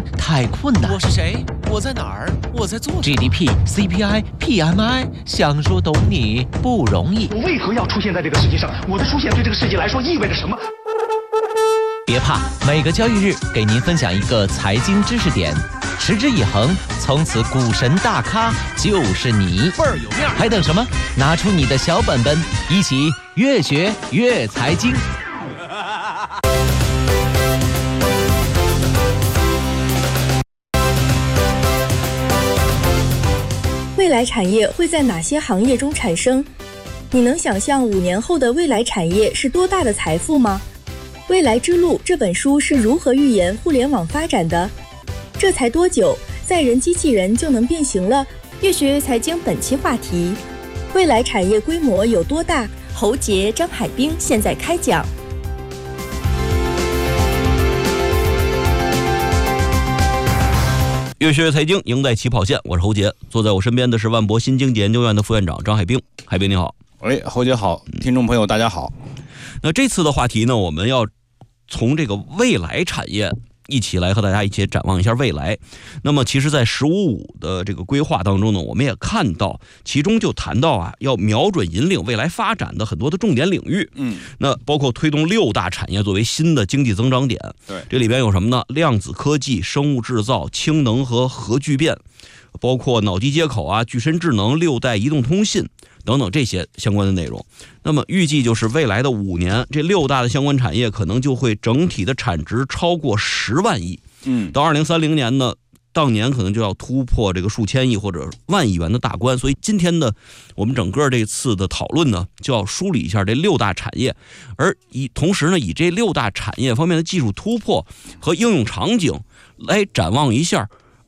太困难。 我是谁？我在哪儿？我在做 GDP、CPI、PMI， 想说懂你不容易。 我为何要出现在这个世界上？我的出现对这个世界来说意味着什么？ 别怕，每个交易日给您分享一个财经知识点，持之以恒，从此股神大咖就是你， 倍儿有面。 还等什么？拿出你的小本本，一起越学越财经。 未来产业会在哪些行业中产生？你能想象5年后的未来产业是多大的财富吗？《未来之路》这本书是如何预言互联网发展的？这才多久，在人机器人就能变形了？越学越财经本期话题：未来产业规模有多大？侯杰、张海滨现在开讲。 越学越财经，赢在起跑线。我是侯杰，坐在我身边的是万博新经济研究院的副院长张海滨。海滨你好。 侯杰好，听众朋友大家好。 那这次的话题呢，我们要从这个未来产业一起来和大家一起展望一下未来。那么其实在15+5的这个规划当中呢，我们也看到其中就谈到要瞄准引领未来发展的很多的重点领域。那包括推动6大产业作为新的经济增长点。 对， 这里边有什么呢？量子科技、生物制造、氢能和核聚变，包括脑机接口具身智能、6代移动通信等等这些相关的内容。那么预计就是未来的5年，这6大的相关产业可能就会整体的产值超过10万亿。到2030年呢，当年可能就要突破这个数千亿或者万亿元的大关。所以今天呢，我们整个这次的讨论呢，就要梳理一下这6大产业，而同时呢，以这6大产业方面的技术突破和应用场景来展望一下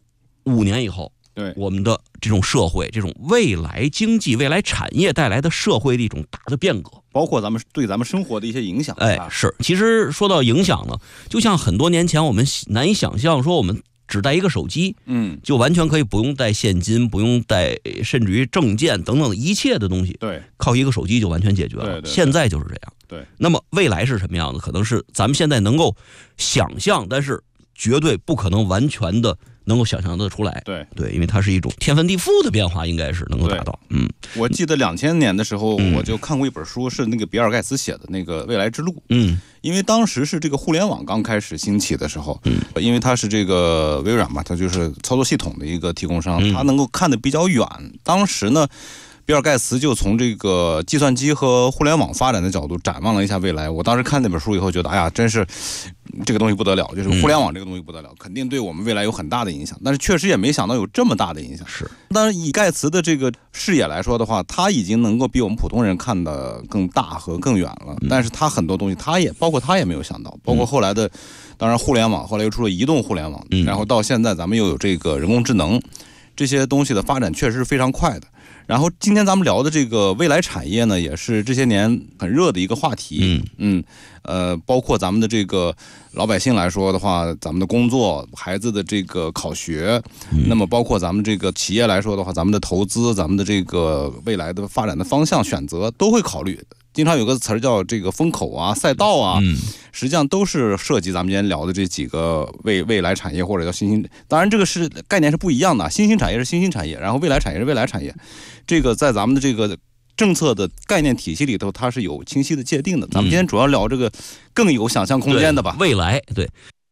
5年以后。 对我们的这种社会，这种未来经济、未来产业带来的社会的一种大的变革， 包括对咱们生活的一些影响。 是。其实说到影响呢，就像很多年前我们难以想象，说我们只带一个手机，就完全可以不用带现金，不用带甚至于证件等等的一切的东西， 对， 靠一个手机就完全解决了。现在就是这样。 对。 那么未来是什么样的？可能是咱们现在能够想象，但是绝对不可能完全的能够想象得出来。对，因为它是一种天翻地覆的变化，应该是能够达到。 我记得2000年的时候，我就看过一本书，是那个比尔盖茨写的那个《未来之路》。因为当时是这个互联网刚开始兴起的时候，因为它是这个微软嘛，它就是操作系统的一个提供商，它能够看得比较远。当时呢，比尔盖茨就从这个计算机和互联网发展的角度展望了一下未来。我当时看那本书以后觉得，哎呀，真是这个东西不得了，就是互联网这个东西不得了，肯定对我们未来有很大的影响。但是确实也没想到有这么大的影响。 是， 当然以盖茨的这个视野来说的话，他已经能够比我们普通人看得更大和更远了。但是他很多东西，他也没有想到，包括后来的，当然互联网，后来又出了移动互联网，然后到现在咱们又有这个人工智能，这些东西的发展确实是非常快的。然后今天咱们聊的这个未来产业呢，也是这些年很热的一个话题。包括咱们的这个老百姓来说的话，咱们的工作、孩子的这个考学，那么包括咱们这个企业来说的话，咱们的投资、咱们的这个未来的发展的方向选择都会考虑。经常有个词儿叫这个风口赛道实际上都是涉及咱们今天聊的这几个未来产业或者叫新兴。当然这个是概念是不一样的，新兴产业是新兴产业，然后未来产业是未来产业。这个在咱们的这个政策的概念体系里头，它是有清晰的界定的。咱们今天主要聊这个更有想象空间的吧。 未来，对。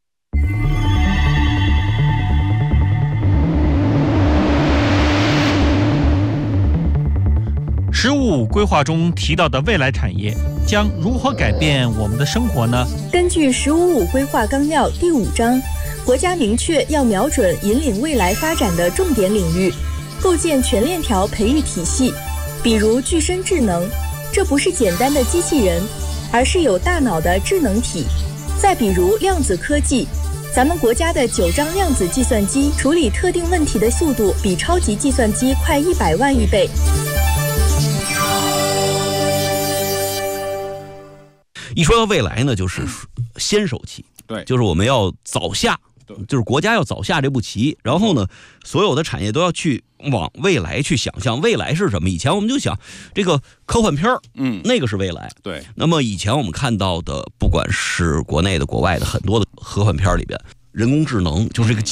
15+5规划中提到的未来产业将如何改变我们的生活呢？ 根据15+5规划纲要第5章，国家明确要瞄准引领未来发展的重点领域，构建全链条培育体系。比如具身智能，这不是简单的机器人，而是有大脑的智能体。再比如量子科技，咱们国家的9张量子计算机处理特定问题的速度比超级计算机快100万亿倍。 一说到未来呢，就是先手棋， 对， 就是我们要早下，就是国家要早下这步棋，然后呢，所有的产业都要去往未来去想象未来是什么。以前我们就想这个科幻片那个是未来， 对。 那么以前我们看到的，不管是国内的、国外的很多的科幻片里边，人工智能就是这个